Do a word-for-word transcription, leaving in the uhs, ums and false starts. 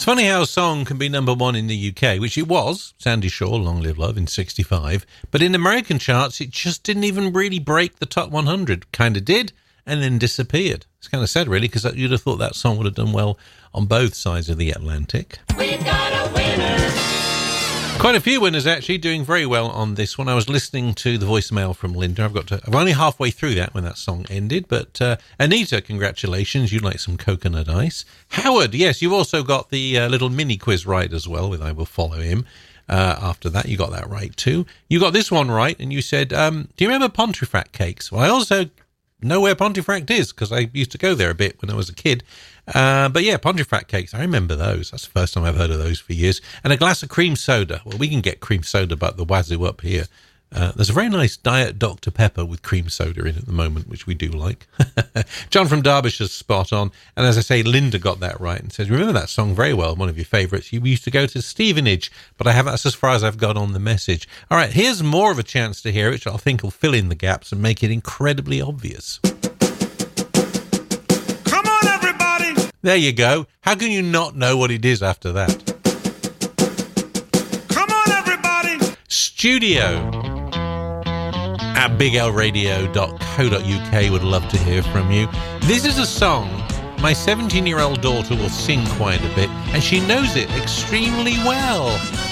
It's funny how a song can be number one in the U K, which it was, Sandy Shaw, Long Live Love, in sixty-five, but in American charts, it just didn't even really break the top one hundred. Kind of did, and then disappeared. It's kind of sad, really, because you'd have thought that song would have done well on both sides of the Atlantic. We've got a winner! Quite a few winners, actually, doing very well on this one. I was listening to the voicemail from Linda. I've got to, I'm only halfway through that when that song ended. But uh, Anita, congratulations. You like some coconut ice. Howard, yes, you've also got the uh, little mini quiz right as well with I Will Follow Him. Uh, after that, you got that right too. You got this one right, and you said, um, do you remember Pontefract cakes? Well, I also know where Pontefract is, because I used to go there a bit when I was a kid. Uh, but yeah, Pontefract cakes, I remember those. That's the first time I've heard of those for years. And a glass of cream soda. Well, we can get cream soda, but the wazoo up here. Uh, there's a very nice Diet Doctor Pepper with cream soda in at the moment, which we do like. John from Derbyshire's spot on. And as I say, Linda got that right and says, remember that song very well, one of your favourites. You used to go to Stevenage, but I have that's as far as I've got on the message. All right, here's more of a chance to hear it, which I think will fill in the gaps and make it incredibly obvious. There you go. How can you not know what it is after that? Come on, everybody! Studio at big l radio dot co dot u k would love to hear from you. This is a song my seventeen-year-old daughter will sing quite a bit, and she knows it extremely well.